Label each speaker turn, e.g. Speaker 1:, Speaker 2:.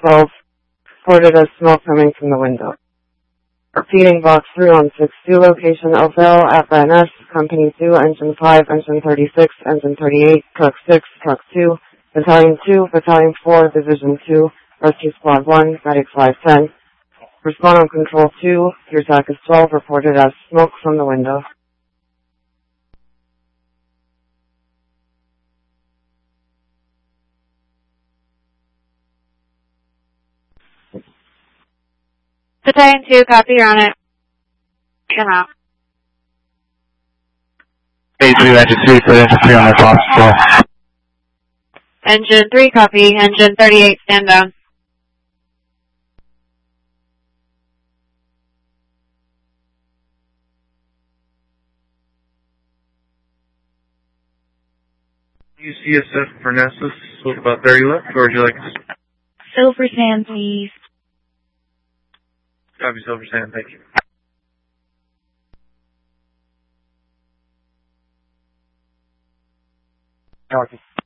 Speaker 1: 12, reported as smoke coming from the window. Repeating box 3162, location Oakville, FNS, Company 2, Engine 5, Engine 36, Engine 38, Truck 6, Truck 2, Battalion 2, Battalion 4, Division 2, Rescue Squad 1, Medic 510. Respond on Control 2, your TAC is 12, reported as smoke from the window.
Speaker 2: Battalion 2, copy, you're on it. Come out.
Speaker 3: A3, Engine 3, for Engine 3 on response control.
Speaker 2: Engine 3, copy. Engine 38, stand down.
Speaker 4: UCSF Parnassus, with about 30 left, or would you like to...
Speaker 5: Silver Sand, please.
Speaker 4: Copy, Silver Sand, thank you.
Speaker 3: Copy.